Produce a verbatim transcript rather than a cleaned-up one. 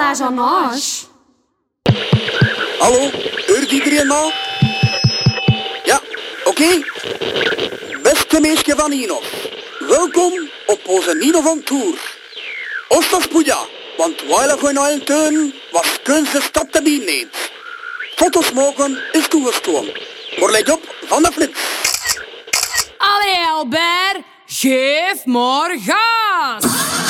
Glazenage. Hallo, hoort iedereen maar? Ja, oké. Okay. Beste meisje van Nino, welkom op onze Nino van Tour. Ostas Puja, want wij gaan al teun was kunst de stad te bieden neemt. Foto's mogen is toegestoken. Maar let op van de flits. Allee Albert, geef maar gas.